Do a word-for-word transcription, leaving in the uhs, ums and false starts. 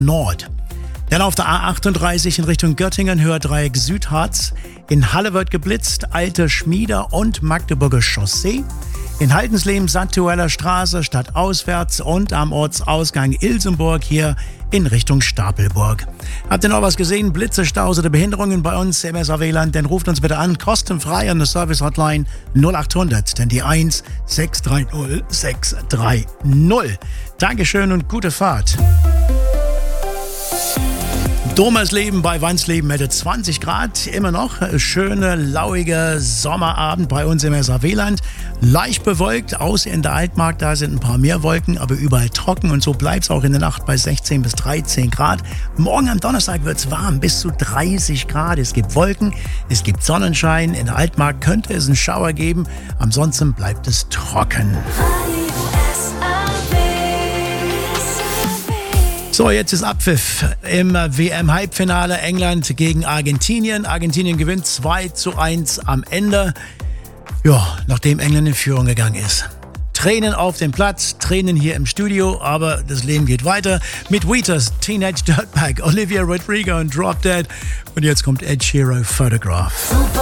Nord. Dann auf der A achtunddreißig in Richtung Göttingen, Höherdreieck Südharz. In Halle wird geblitzt, Alte Schmieder und Magdeburger Chaussee. In Haldensleben, Santueller Straße, stadtauswärts und am Ortsausgang Ilsenburg hier in Richtung Stapelburg. Habt ihr noch was gesehen? Blitze, Staus oder Behinderungen bei uns im S A W-Land? Dann ruft uns bitte an, kostenfrei an der Service-Hotline null achthundert, denn die eins sechs drei null sechs drei null. Dankeschön und gute Fahrt. Domersleben bei Wansleben hätte zwanzig Grad, immer noch. Schöne, lauige Sommerabend bei uns im S A W-Land. Leicht bewölkt, außer in der Altmark, da sind ein paar mehr Wolken, aber überall trocken und so bleibt es auch in der Nacht bei sechzehn bis dreizehn Grad. Morgen am Donnerstag wird es warm, bis zu dreißig Grad. Es gibt Wolken, es gibt Sonnenschein. In der Altmark könnte es einen Schauer geben, ansonsten bleibt es trocken. So, jetzt ist Abpfiff im W M-Halbfinale England gegen Argentinien. Argentinien gewinnt zwei zu eins am Ende, ja, nachdem England in Führung gegangen ist. Tränen auf dem Platz, Tränen hier im Studio, aber das Leben geht weiter mit Wheatus, Teenage Dirtbag, Olivia Rodrigo und Drop Dead. Und jetzt kommt Ed Sheeran, Photograph.